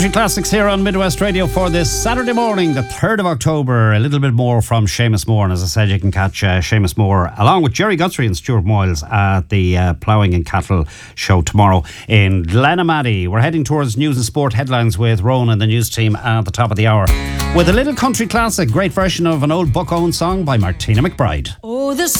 Country Classics here on Midwest Radio for this Saturday morning, the 3rd of October. A little bit more from Seamus Moore. And as I said, you can catch Seamus Moore along with Jerry Guthrie and Stuart Moyles at the Ploughing and Cattle show tomorrow in Glenamaddy. We're heading towards news and sport headlines with Rowan and the news team at the top of the hour. With a little country classic, great version of an old Buck Owens song by Martina McBride. Oh, the